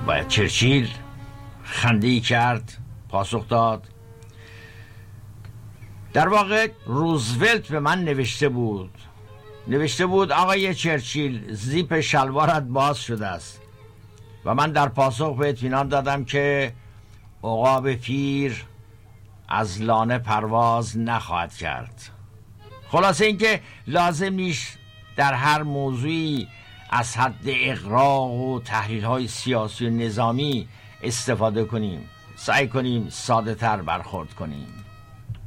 باید چرچیل خنده‌ای کرد، پاسخ داد: در واقع روزولت به من نوشته بود آقای چرچیل زیپ شلوارت باز شده است و من در پاسخ به اطمینان دادم که عقاب پیر از لانه پرواز نخواهد کرد. خلاصه اینکه لازم نیست در هر موضوعی از حد اغراق و تحلیل‌های سیاسی و نظامی استفاده کنیم. سعی کنیم ساده تر برخورد کنیم.